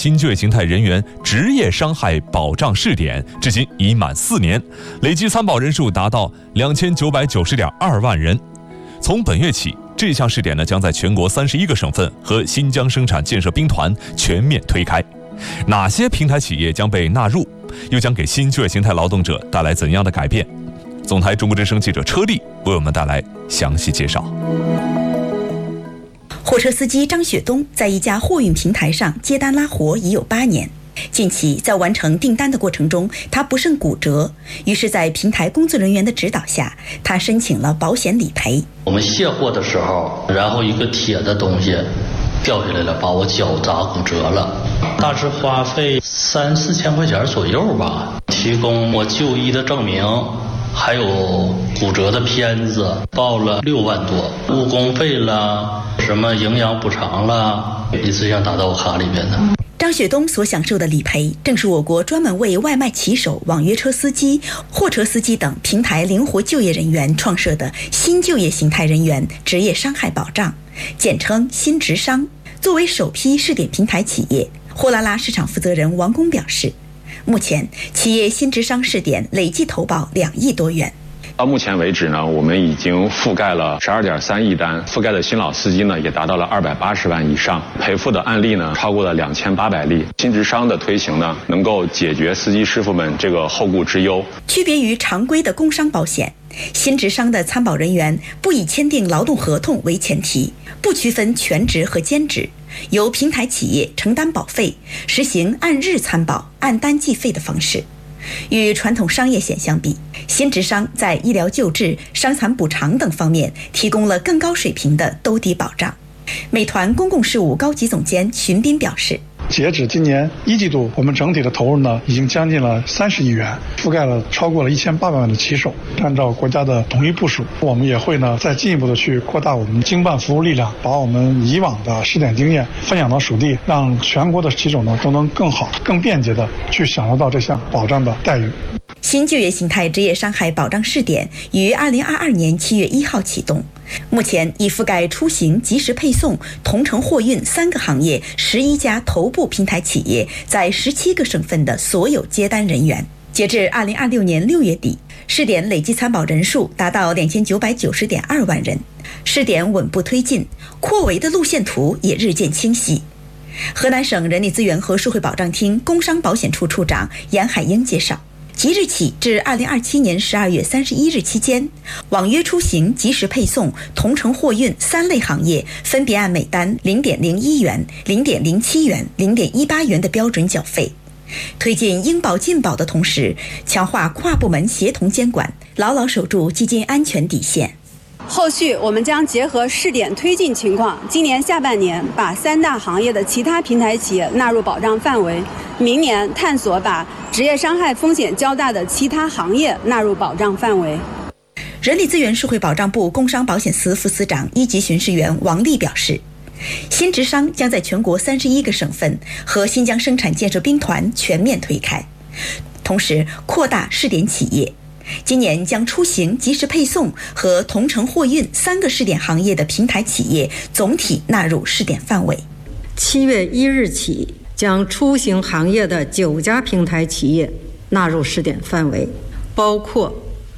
新就业形态人员职业伤害保障试点至今已满4年，累计参保人数达到2990.2万人。从本月起，这项试点将在全国31个省份和新疆生产建设兵团全面推开。哪些平台企业将被纳入，又将给新就业形态劳动者带来怎样的改变？总台中国之声记者车丽为我们带来详细介绍。 货车司机张雪东在一家货运平台上接单拉活已有8年。近期在完成订单的过程中，他不慎骨折，于是在平台工作人员的指导下，他申请了保险理赔。 我们卸货的时候，然后一个铁的东西掉下来了，把我脚砸骨折了，大致花费3、4千块钱左右吧。提供我就医的证明，还有骨折的片子，报了6万多，误工费了，什么营养补偿了，一次性打到我卡里边的。 张雪东所享受的理赔，正是我国专门为外卖骑手、网约车司机、货车司机等平台灵活就业人员创设的新就业形态人员职业伤害保障，简称新职伤。作为首批试点平台企业，货拉拉市场负责人王工表示，目前企业新职伤试点累计投保2亿多元。 到目前为止呢，我们已经覆盖了12.3亿单，覆盖的新老司机呢也达到了280万以上，赔付的案例呢超过了2800例。新职伤的推行呢，能够解决司机师傅们这个后顾之忧。 区别于常规的工伤保险，新职伤的参保人员不以签订劳动合同为前提，不区分全职和兼职，由平台企业承担保费，实行按日参保、按单计费的方式。与传统商业险相比，新职伤在医疗救治、伤残补偿等方面提供了更高水平的兜底保障。美团公共事务高级总监荀斌表示， 截止今年1季度，我们整体的投入呢，已经将近了30亿元，覆盖了超过了1800万的骑手。按照国家的统一部署，我们也会呢再进一步的去扩大我们经办服务力量，把我们以往的试点经验分享到属地，让全国的骑手呢都能更好、更便捷的去享受到这项保障的待遇。 新就业形态职业伤害保障试点于2022年7月1号启动，目前已覆盖出行、即时配送、同城货运3个行业11家头部平台企业在17个省份的所有接单人员。截至2026年6月底，试点累计参保人数达到2990.2万人。试点稳步推进，扩围的路线图也日渐清晰。河南省人力资源和社会保障厅工伤保险处处长严海英介绍，即日起至2027年12月31日期间，网约出行、即时配送、同城货运3类行业分别按每单0.01元、0.07元、0.18元的标准缴费。推进应保尽保的同时，强化跨部门协同监管，牢牢守住基金安全底线。 后续我们将结合试点推进情况，今年下半年把3大行业的其他平台企业纳入保障范围，明年探索把职业伤害风险较大的其他行业纳入保障范围。 人力资源社会保障部工伤保险司副司长1级巡视员王丽表示，新职伤将在全国31个省份和新疆生产建设兵团全面推开，同时扩大试点企业。今年将出行、即时配送和同城货运3个试点行业的平台企业总体纳入试点范围。 7月1日起，将出行行业的9家平台企业纳入试点范围，包括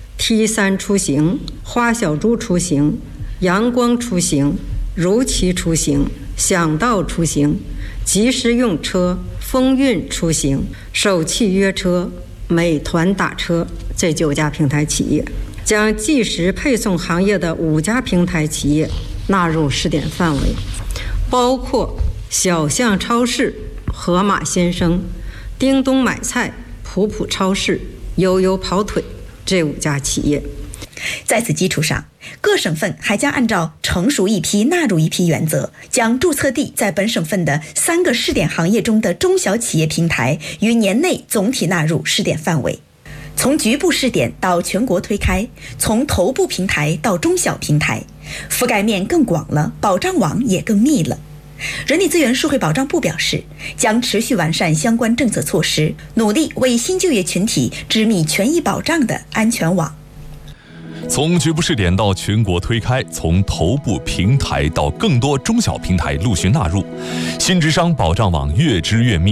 T3 出行、花小猪出行、阳光出行、如期出行、想到出行、即时用车、风运出行、首汽约车、美团打车这9家平台企业，将即时配送行业的5家平台企业纳入试点范围，包括小象超市、盒马鲜生、叮咚买菜、普普超市、悠悠跑腿这5家企业。 在此基础上，各省份还将按照成熟一批纳入一批原则，将注册地在本省份的3个试点行业中的中小企业平台于年内总体纳入试点范围。从局部试点到全国推开，从头部平台到中小平台，覆盖面更广了，保障网也更密了。人力资源社会保障部表示，将持续完善相关政策措施，努力为新就业群体织密权益保障的安全网。 从局部试点到全国推开，从头部平台到更多中小平台陆续纳入，新职伤保障网越织越密。